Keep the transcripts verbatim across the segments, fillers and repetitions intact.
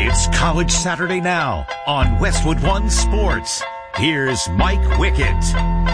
It's College Saturday Now on Westwood One Sports. Here's Mike Wickett.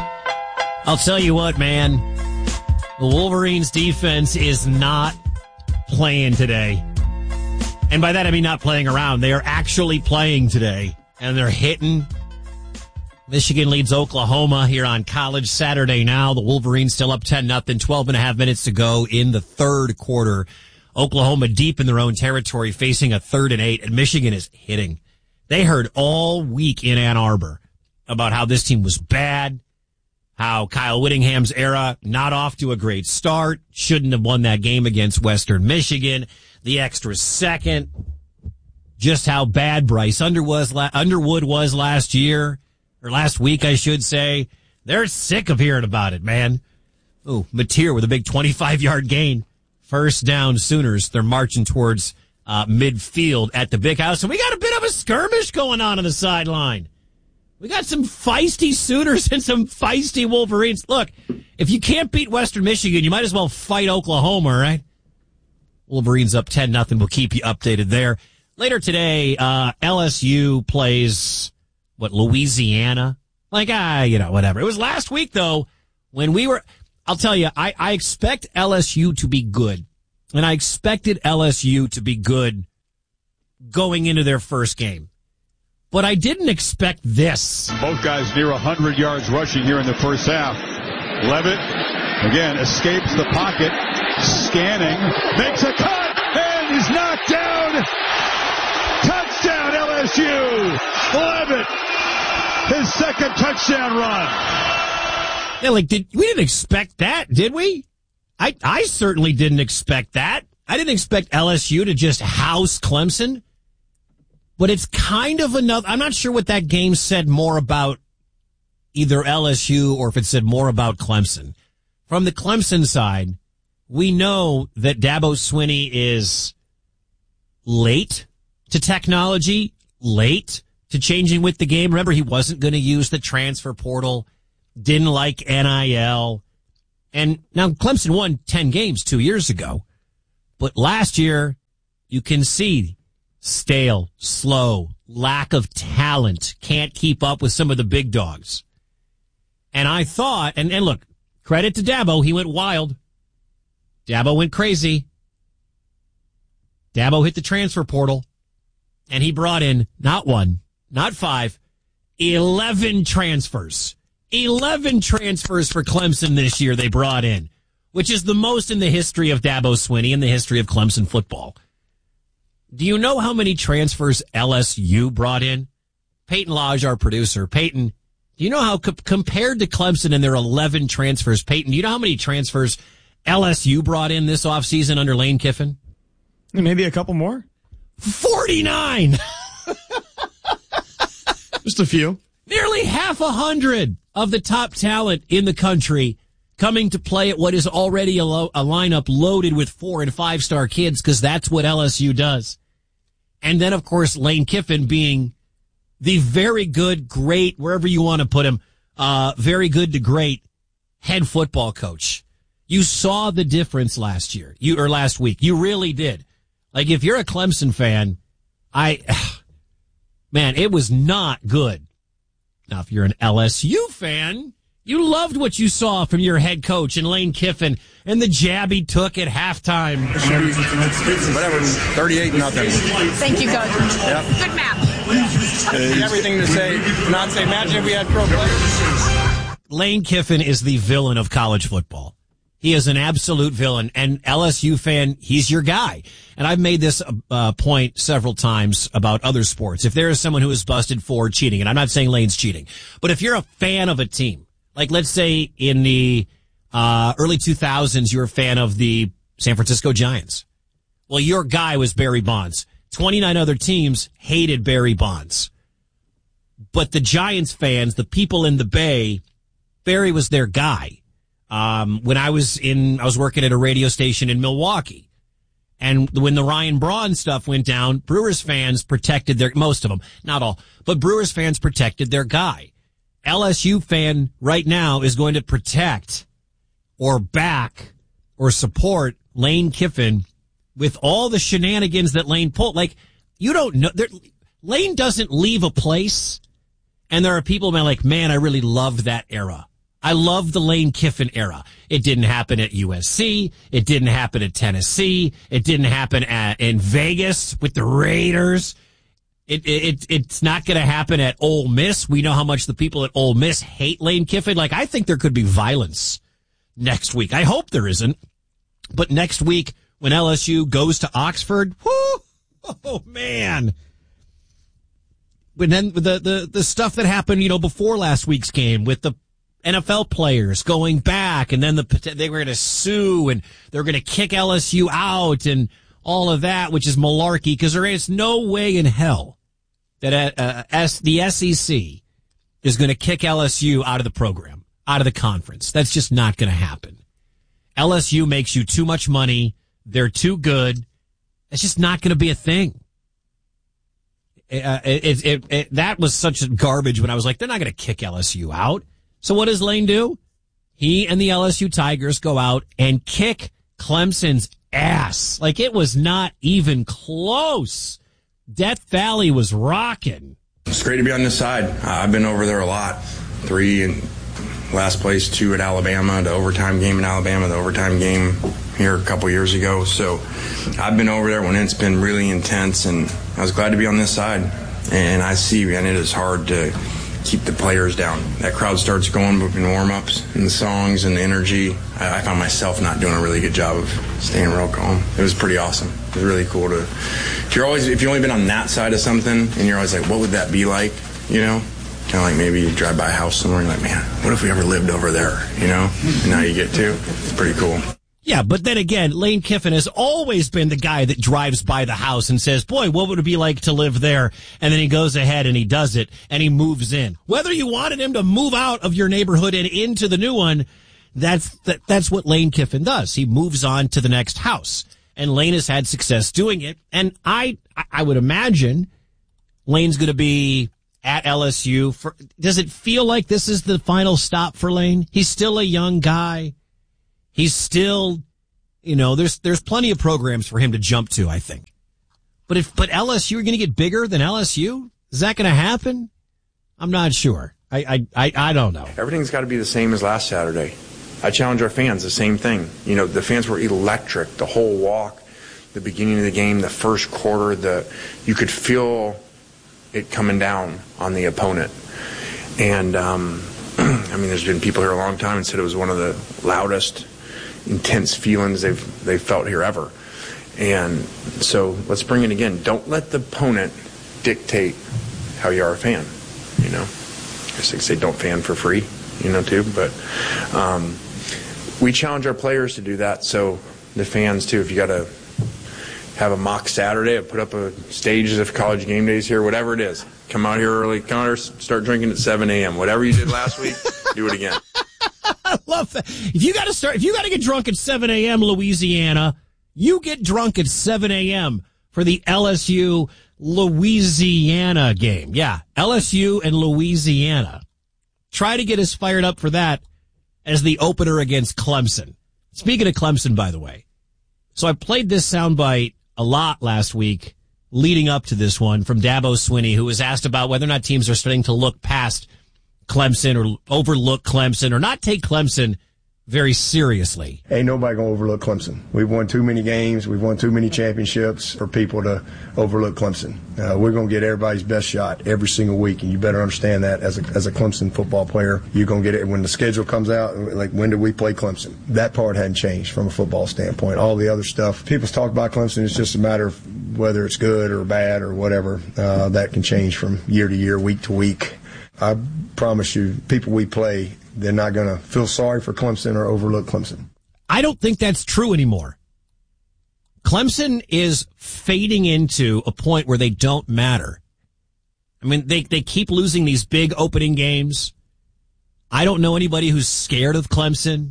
I'll tell you what, man. The Wolverines defense is not playing today. And by that, I mean not playing around. They are actually playing today. And they're hitting. Michigan leads Oklahoma here on College Saturday Now. The Wolverines still up ten nothing, twelve and a half minutes to go in the third quarter. Oklahoma deep in their own territory, facing a third and eight, and Michigan is hitting. They heard all week in Ann Arbor about how this team was bad, how Kyle Whittingham's era not off to a great start, shouldn't have won that game against Western Michigan, the extra second, just how bad Bryce Underwood was last year, or last week, I should say. They're sick of hearing about it, man. Ooh, Mateer with a big twenty-five-yard gain. First down Sooners. They're marching towards uh, midfield at the Big House. And we got a bit of a skirmish going on on the sideline. We got some feisty Sooners and some feisty Wolverines. Look, if you can't beat Western Michigan, you might as well fight Oklahoma, right? Wolverines up ten nothing. We'll keep you updated there. Later today, uh, L S U plays, what, Louisiana? Like, ah, you know, whatever. It was last week, though, when we were... I'll tell you, I, I expect L S U to be good. And I expected L S U to be good going into their first game. But I didn't expect this. Both guys near one hundred yards rushing here in the first half. Levitt, again, escapes the pocket, scanning, makes a cut, and he's knocked down. Touchdown, L S U. Levitt, his second touchdown run. Yeah, like, did we didn't expect that, did we? I I certainly didn't expect that. I didn't expect L S U to just house Clemson. But it's kind of another... I'm not sure what that game said more about either L S U or if it said more about Clemson. From the Clemson side, we know that Dabo Swinney is late to technology, late to changing with the game. Remember, he wasn't going to use the transfer portal. Didn't like N I L. And now Clemson won ten games two years ago. But last year, you can see stale, slow, lack of talent, can't keep up with some of the big dogs. And I thought, and, and look, credit to Dabo, he went wild. Dabo went crazy. Dabo hit the transfer portal. And he brought in not one, not five, eleven transfers. eleven transfers for Clemson this year they brought in, which is the most in the history of Dabo Swinney, in the history of Clemson football. Do you know how many transfers L S U brought in? Peyton Lodge, our producer. Peyton, do you know how, co- compared to Clemson and their eleven transfers, Peyton, do you know how many transfers L S U brought in this offseason under Lane Kiffin? Maybe a couple more? forty-nine! Just a few. Nearly half a hundred of the top talent in the country coming to play at what is already a, lo- a lineup loaded with four and five star kids, because that's what L S U does. And then, of course, Lane Kiffin being the very good, great, wherever you want to put him, uh, very good to great head football coach. You saw the difference last year, you or last week. You really did. Like, if you're a Clemson fan, I, man, it was not good. Now, if you're an L S U fan, you loved what you saw from your head coach and Lane Kiffin and the jab he took at halftime. Whatever, thirty-eight nothing. Thank you, Coach. Yep. Good map. Everything to say, not say, imagine if we had pro players. Lane Kiffin is the villain of college football. He is an absolute villain, and L S U fan, he's your guy. And I've made this uh, point several times about other sports. If there is someone who is busted for cheating, and I'm not saying Lane's cheating, but if you're a fan of a team, like let's say in the uh, early two thousands, you're a fan of the San Francisco Giants. Well, your guy was Barry Bonds. twenty-nine other teams hated Barry Bonds. But the Giants fans, the people in the Bay, Barry was their guy. Um, when I was in, I was working at a radio station in Milwaukee. And when the Ryan Braun stuff went down, Brewers fans protected their, most of them, not all, but Brewers fans protected their guy. L S U fan right now is going to protect or back or support Lane Kiffin with all the shenanigans that Lane pulled. Like, you don't know. There, Lane doesn't leave a place, and there are people who are like, man, I really loved that era. I love the Lane Kiffin era. It didn't happen at U S C. It didn't happen at Tennessee. It didn't happen at, in Vegas with the Raiders. It, it It's not going to happen at Ole Miss. We know how much the people at Ole Miss hate Lane Kiffin. Like, I think there could be violence next week. I hope there isn't. But next week, when L S U goes to Oxford, whoo, oh, man. But then the, the, the stuff that happened, you know, before last week's game with the N F L players going back, and then the they were going to sue, and they're going to kick L S U out, and all of that, which is malarkey, because there is no way in hell that uh, S, the S E C is going to kick L S U out of the program, out of the conference. That's just not going to happen. L S U makes you too much money. They're too good. It's just not going to be a thing. Uh, it, it, it, that was such garbage when I was like, they're not going to kick L S U out. So what does Lane do? He and the L S U Tigers go out and kick Clemson's ass. Like, it was not even close. Death Valley was rocking. It's great to be on this side. I've been over there a lot. Three in last place, two at Alabama, the overtime game in Alabama, the overtime game here a couple years ago. So I've been over there when it's been really intense, and I was glad to be on this side. And I see, man, it is hard to keep the players down. That crowd starts going in warm-ups and the songs and the energy. I, I found myself not doing a really good job of staying real calm. It was pretty awesome. It was really cool to, if you're always, if you've only been on that side of something and you're always like, what would that be like, you know? Kind of like maybe you drive by a house somewhere and you're like, man, what if we ever lived over there, you know? And now you get to. It's pretty cool. Yeah, but then again, Lane Kiffin has always been the guy that drives by the house and says, boy, what would it be like to live there? And then he goes ahead and he does it, and he moves in. Whether you wanted him to move out of your neighborhood and into the new one, that's that, that's what Lane Kiffin does. He moves on to the next house. And Lane has had success doing it. And I I would imagine Lane's going to be at L S U. For, does it feel like this is the final stop for Lane? He's still a young guy. He's still, you know, there's there's plenty of programs for him to jump to, I think. But if but L S U are going to get bigger than L S U? Is that going to happen? I'm not sure. I I I, I don't know. Everything's got to be the same as last Saturday. I challenge our fans, the same thing. You know, the fans were electric. The whole walk, the beginning of the game, the first quarter, the you could feel it coming down on the opponent. And, um, I mean, there's been people here a long time and said it was one of the loudest, intense feelings they've they've felt here ever. And so let's bring it again. Don't let the opponent dictate how you are a fan, you know. I guess they say don't fan for free, you know, too. But um, we challenge our players to do that. So the fans, too, if you got to have a mock Saturday, put up a stage if college game days here, whatever it is. Come out here early. Come out here, start drinking at seven a.m. Whatever you did last week, do it again. I love that. If you got to start, if you got to get drunk at seven a.m. Louisiana, you get drunk at seven a.m. for the L S U Louisiana game. Yeah, L S U and Louisiana. Try to get us fired up for that as the opener against Clemson. Speaking of Clemson, by the way, so I played this soundbite a lot last week leading up to this one from Dabo Swinney, who was asked about whether or not teams are starting to look past Clemson or overlook Clemson or not take Clemson very seriously. Ain't nobody going to overlook Clemson. We've won too many games. We've won too many championships for people to overlook Clemson. Uh, we're going to get everybody's best shot every single week, and you better understand that as a, as a Clemson football player. You're going to get it when the schedule comes out, like when do we play Clemson? That part hadn't changed from a football standpoint. All the other stuff, people talk about Clemson, it's just a matter of whether it's good or bad or whatever. Uh, that can change from year to year, week to week. I promise you, people we play, they're not going to feel sorry for Clemson or overlook Clemson. I don't think that's true anymore. Clemson is fading into a point where they don't matter. I mean, they, they keep losing these big opening games. I don't know anybody who's scared of Clemson.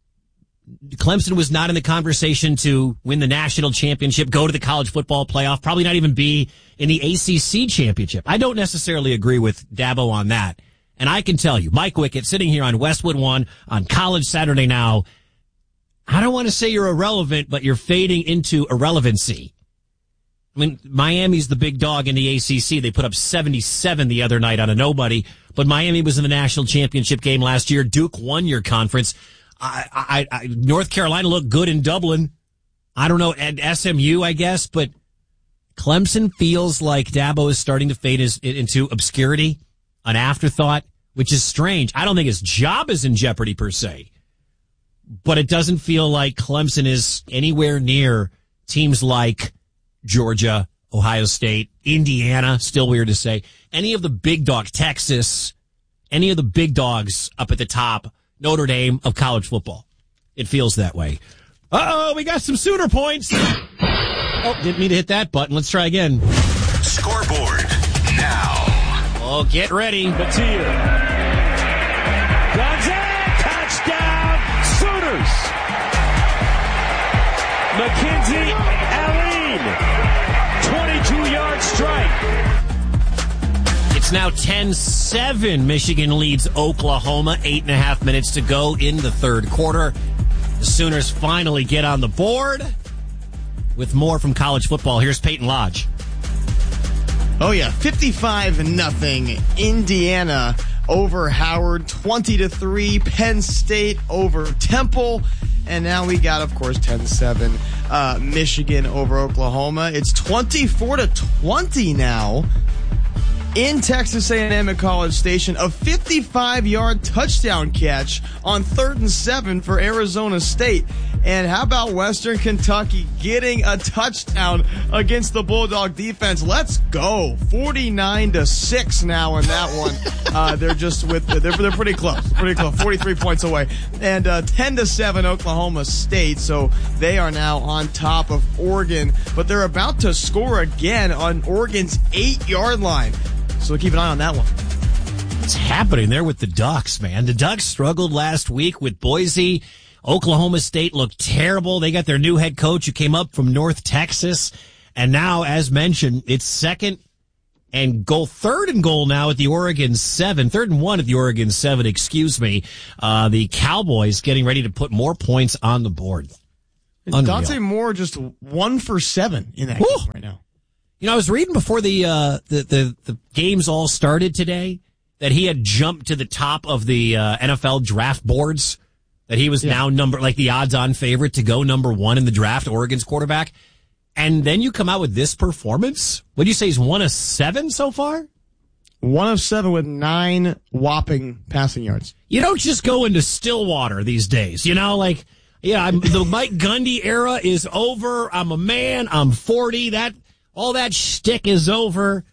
Clemson was not in the conversation to win the national championship, go to the college football playoff, probably not even be in the A C C championship. I don't necessarily agree with Dabo on that. And I can tell you, Mike Wickett sitting here on Westwood One on College Saturday Now, I don't want to say you're irrelevant, but you're fading into irrelevancy. I mean, Miami's the big dog in the A C C. They put up seventy-seven the other night on a nobody, but Miami was in the national championship game last year. Duke won your conference. I, I, I, North Carolina looked good in Dublin. I don't know, and S M U, I guess, but Clemson feels like Dabo is starting to fade his, into obscurity, an afterthought, which is strange. I don't think his job is in jeopardy per se, but it doesn't feel like Clemson is anywhere near teams like Georgia, Ohio State, Indiana, still weird to say, any of the big dog, Texas, any of the big dogs up at the top, Notre Dame of college football. It feels that way. Uh-oh, we got some Sooner points. Oh, didn't mean to hit that button. Let's try again. Scoreboard now. Oh, get ready. Batia. Gonzaga, touchdown, Sooners. Mackenzie Allen, twenty-two-yard strike. It's now ten seven. Michigan leads Oklahoma. Eight and a half minutes to go in the third quarter. The Sooners finally get on the board. With more from college football, here's Peyton Lodge. Oh yeah, fifty-five nothing. Indiana over Howard, twenty to three. Penn State over Temple. And now we got, of course, ten seven. Uh, Michigan over Oklahoma. It's twenty-four to twenty now. In Texas A and M at College Station, a fifty-five-yard touchdown catch on third and seven for Arizona State. And how about Western Kentucky getting a touchdown against the Bulldog defense? Let's go. forty-nine to six now in that one. Uh, they're just with, they're, they're pretty close, pretty close, forty-three points away. And uh, ten to seven Oklahoma State. So they are now on top of Oregon, but they're about to score again on Oregon's eight-yard line. So keep an eye on that one. What's happening there with the Ducks, man? The Ducks struggled last week with Boise. Oklahoma State looked terrible. They got their new head coach who came up from North Texas. And now, as mentioned, it's second and goal, third and goal now at the Oregon seven. Third and one at the Oregon seven, excuse me. Uh, the Cowboys getting ready to put more points on the board. Unreal. Dante Moore just one for seven in that Woo! game right now. You know, I was reading before the, uh, the, the, the games all started today that he had jumped to the top of the, uh, N F L draft boards, that he was yeah. now number, like the odds on favorite to go number one in the draft, Oregon's quarterback. And then you come out with this performance. What do you say? He's one of seven so far? One of seven with nine whopping passing yards. You don't just go into Stillwater these days, you know, like, yeah, I'm, the Mike Gundy era is over. I'm a man. I'm forty. That, all that shtick is over.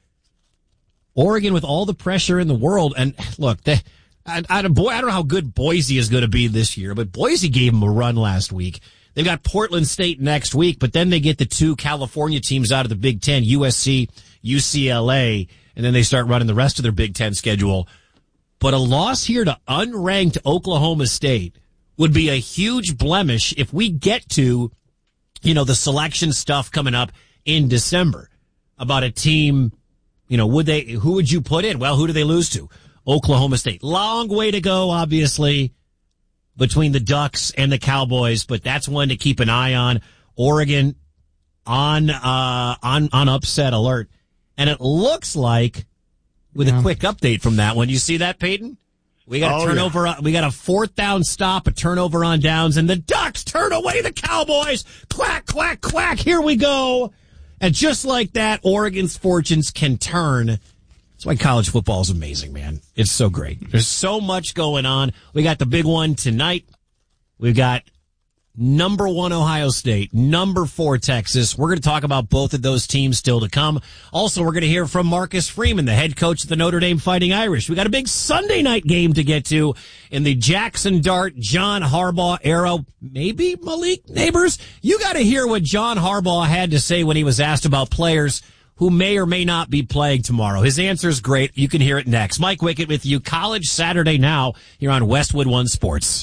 Oregon with all the pressure in the world. And look, they, I, I, boy, I don't know how good Boise is going to be this year, but Boise gave them a run last week. They've got Portland State next week, but then they get the two California teams out of the Big Ten, U S C, U C L A, and then they start running the rest of their Big Ten schedule. But a loss here to unranked Oklahoma State would be a huge blemish if we get to, you know, the selection stuff coming up in December about a team, you know, would they, who would you put in? Well, who do they lose to? Oklahoma State. Long way to go, obviously, between the Ducks and the Cowboys, but that's one to keep an eye on. Oregon on, uh, on, on upset alert. And it looks like, with yeah. a quick update from that one, you see that, Peyton? We got a oh, turnover. Yeah. We got a fourth down stop, a turnover on downs, and the Ducks turn away the Cowboys. Quack, quack, quack. Here we go. And just like that, Oregon's fortunes can turn. That's why college football is amazing, man. It's so great. There's so much going on. We got the big one tonight. We've got number one Ohio State, number four Texas. We're going to talk about both of those teams still to come. Also, we're going to hear from Marcus Freeman, the head coach of the Notre Dame Fighting Irish. We got a big Sunday night game to get to in the Jackson Dart, John Harbaugh era. Maybe Malik Neighbors. You got to hear what John Harbaugh had to say when he was asked about players who may or may not be playing tomorrow. His answer is great. You can hear it next. Mike Wickett with you. College Saturday Now here on Westwood One Sports.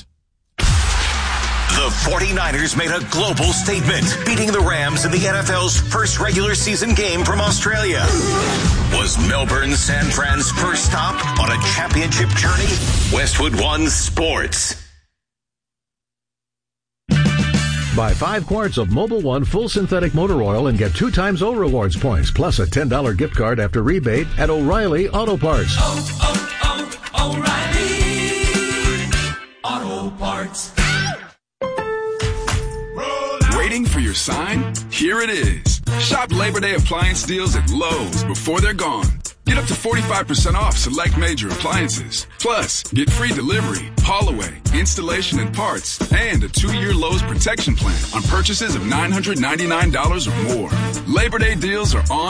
The 49ers made a global statement, beating the Rams in the N F L's first regular season game from Australia. Was Melbourne San Fran's first stop on a championship journey? Westwood One Sports. Buy five quarts of Mobil One full synthetic motor oil and get two times O Rewards points, plus a ten dollars gift card after rebate at O'Reilly Auto Parts. Oh, oh, oh, O'Reilly Auto Parts. Waiting for your sign? Here it is. Shop Labor Day appliance deals at Lowe's before they're gone. Get up to forty-five percent off select major appliances. Plus, get free delivery, haul away, installation and parts, and a two-year Lowe's protection plan on purchases of nine hundred ninety-nine dollars or more. Labor Day deals are on